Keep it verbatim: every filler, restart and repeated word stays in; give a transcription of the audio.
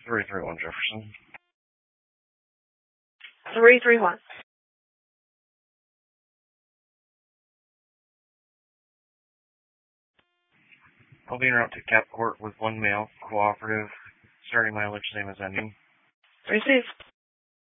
three three one Jefferson. three three one. I'll be en route to Cap Court with one male, cooperative, starting mileage same as ending. Received.